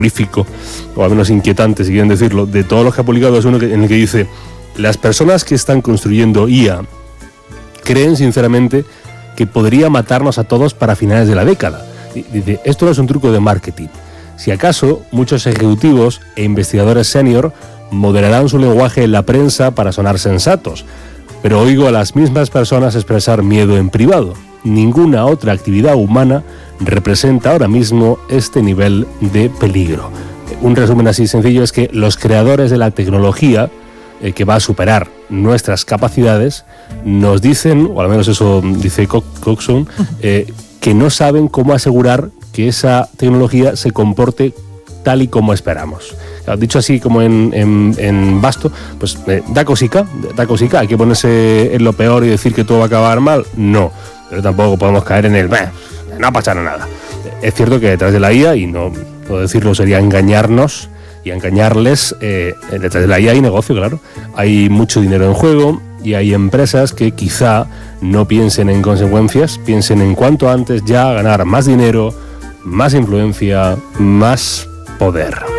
terrorífico, o al menos inquietante, si quieren decirlo, de todos los que ha publicado es uno en el que dice: las personas que están construyendo IA creen sinceramente que podría matarnos a todos para finales de la década. Dice, esto no es un truco de marketing. Si acaso, muchos ejecutivos e investigadores senior moderarán su lenguaje en la prensa para sonar sensatos, pero oigo a las mismas personas expresar miedo en privado. Ninguna otra actividad humana representa ahora mismo este nivel de peligro. Un resumen así sencillo es que los creadores de la tecnología que va a superar nuestras capacidades nos dicen, o al menos eso dice Coxon, que no saben cómo asegurar que esa tecnología se comporte tal y como esperamos. Dicho así como en vasto, pues da cosica, hay que ponerse en lo peor y decir que todo va a acabar mal, no, pero tampoco podemos caer en el no pasará nada. Es cierto que detrás de la IA, y no puedo decirlo, sería engañarnos y engañarles, detrás de la IA hay negocio, claro, hay mucho dinero en juego y hay empresas que quizá no piensen en consecuencias, piensen en cuanto antes ya ganar más dinero, más influencia, más poder.